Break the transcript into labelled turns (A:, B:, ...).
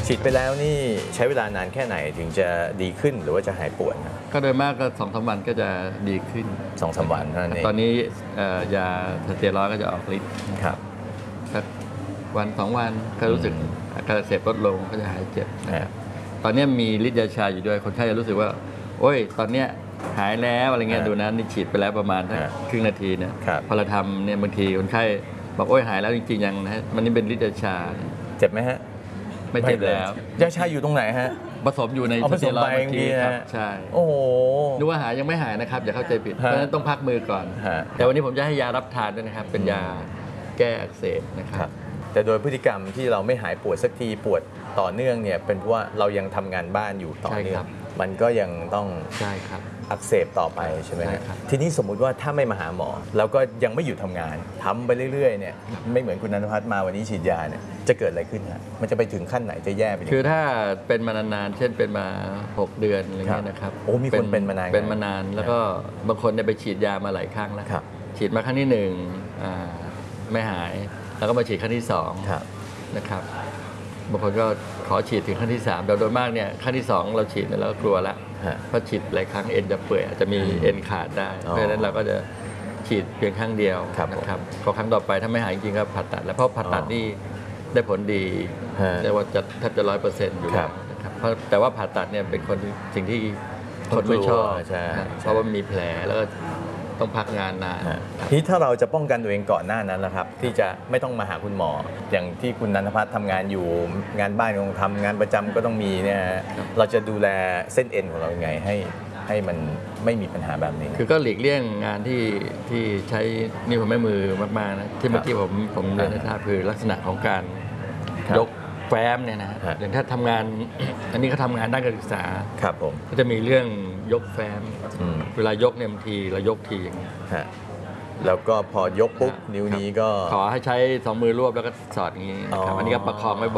A: ฉีดไปแล้วนี่ใช้เวลานานแค่ไหนถึงจะดีขึ้นหรือว่าจะหายปวดนะ
B: ก็โดยมากก็2-3 วันก็จะดีขึ้น
A: 2-3 วันเท่านั้นเอง
B: ตอนนี้ยาสเตียรอยด์ก็จะออกฤทธิ์
A: ครับ
B: สัก1-2 วันก็รู้สึกอาการอักเสบลดลงก็จะหายเจ็บนะครับตอนนี้มีฤทธิ์ยาชาอยู่ด้วยคนไข้จะรู้สึกว่าโอ้ยตอนเนี้ยหายแล้วอะไรเงี้ยดูนะนี่ฉีดไปแล้วประมาณครึ่งนาทีเนี่ยพอเราทำเนี่ยบางทีคนไข้บอกโอ้ยหายแล้วจริงๆยังนะมันนี่เป็นฤทธิ์ยาชา
A: เจ็บไหมฮะ
B: ไม่เจ็บแล้ว
A: ยาชาอยู่ตรงไหนฮะ
B: ผสมอยู่ใน
A: ผสม
B: สเตียร
A: ไป
B: อยด์
A: อย่างนี้
B: ครับ
A: นะ
B: ใช่
A: โอ้โห
B: นึกว่าหายยังไม่หายนะครับอย่าเข้าใจผิดเพราะฉะนั้นต้องพักมือก่อน
A: ฮะ
B: แต่วันนี้ผมจะให้ยารับทานด้วยนะครับเป็นยาแก้อักเสบนะครับ
A: แต่โดยพฤติกรรมที่เราไม่หายปวดสักทีปวดต่อเนื่องเนี่ยเป็นเพราะว่าเรายังทำงานบ้านอยู่ต่อเนื่องมันก็ยังต้อง
B: ใช่ครับ
A: อักเสบต่อไปใช่ไหม
B: ใช่ครับ
A: ทีนี้สมมุติว่าถ้าไม่มาหาหมอแล้วก็ยังไม่หยุดทำงานทำไปเรื่อยๆเนี่ยไม่เหมือนคุณนันทพัฒน์มาวันนี้ฉีดยาเนี่ยจะเกิดอะไรขึ้นฮะมันจะไปถึงขั้นไหนจะแย่ไปถึง
B: คือถ้าเป็นมานานๆเช่นเป็นมา 6 เดือนอะไรเงี้ยนะครับ
A: โอ้มีคนเป็นมานาน
B: เป็นมานานแล้วก็บางคนเนี่ยไปฉีดยามาหลายครั้งแล้ว
A: ครับ
B: ฉีดมาครั้งที่1ไม่หายแล้วก็มาฉีดครั้งที่2
A: ครับ
B: นะครับบางคนก็ขอฉีดถึงครั้งที่3แต่โดยมากเนี่ยครั้งที่2เราฉีดเนี่ยเราก็กลัวละ
A: ฮะ
B: เพราะฉีดหลายครั้งเอ็นจะเปื่อยอาจจะมีเอ็นขาดได้
A: อ๋อ
B: เพราะฉะนั้นเราก็จะฉีดเพียงครั้งเดียว
A: ครับ
B: นะครับพอครั้งต่อไปถ้าไม่หายจริงๆก็ผ่าตัดแล้วเพราะผ่าตัดนี่ได้ผลดี
A: ฮะ
B: เรียกว่าจะแทบจะ100%อยู่
A: ครั
B: แล้
A: บ
B: วนะครับเพราะแต่ว่าผ่าตัดเนี่ยเป็นคนที่สิ่งที่คนไม่ชอบ
A: ใช่
B: นะเพราะว่ามีแผลแล้วก็ต้องพักงานนาน
A: ฮะทีนี้ถ้าเราจะป้องกันตัวเองก่อนหน้านั้นนะครับที่จะไม่ต้องมาหาคุณหมอ อย่างที่คุณนันทพัฒน์ทำงานอยู่งานบ้านต้องทำงานประจำก็ต้องมีเนี่ยฮะเราจะดูแลเส้นเอ็นของเรายังไงให้มันไม่มีปัญหาแบบนี้
B: คือก็หลีกเลี่ยงงานที่ใช้นิ้วแม่มือมากๆนะที่เมื่อกี้ผมเรียนให้ทราบคือลักษณะของการ
A: ครับ
B: ยกแฟ้มเนี่ยนะ
A: ฮะ
B: อย่างถ้าทำงาน อันนี้เขาทำงานด้านการศึกษา
A: ครับผม
B: ก็จะมีเรื่องยกแฟ้ม
A: อืม
B: เวลายกเนี่ยบางทีเรายกทีอย่างนี้
A: ฮะแล้วก็พอยกปุ๊บนิ้วนี้ก็
B: ขอให้ใช้2 มือรวบแล้วก็สอดอย่างนี้นะครับ
A: อ๋ออั
B: อันนี้ก็ประคองไว้